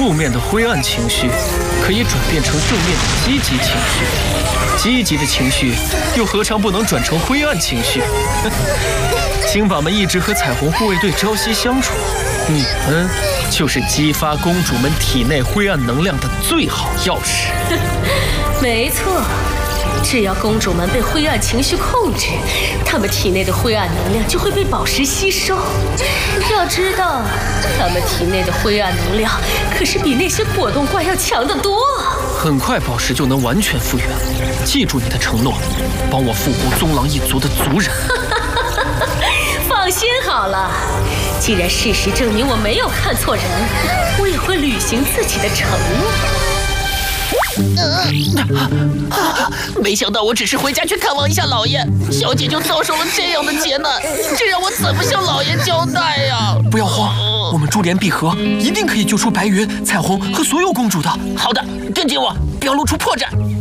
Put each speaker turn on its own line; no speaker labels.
负面的灰暗情绪可以转变成正面的积极情绪，积极的情绪又何尝不能转成灰暗情绪？星宝们一直和彩虹护卫队朝夕相处，你们就是激发公主们体内灰暗能量的最好钥匙。
没错。只要公主们被灰暗情绪控制，她们体内的灰暗能量就会被宝石吸收。要知道，她们体内的灰暗能量可是比那些果冻怪要强得多。
很快宝石就能完全复原，记住你的承诺，帮我复活棕狼一族的族人。
放心好了，既然事实证明我没有看错人，我也会履行自己的承诺。
没想到我只是回家去看望一下老爷，小姐就遭受了这样的劫难，这让我怎么向老爷交代呀？
不要慌，我们珠联璧合，一定可以救出白云、彩虹和所有公主的。
好的，跟紧我，不要露出破绽。